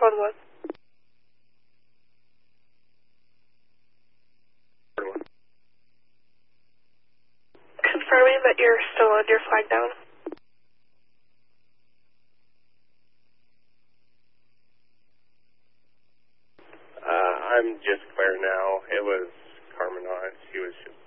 11. Confirming that you're still on your flag down. I'm just clear now. It was Carmenot. She was just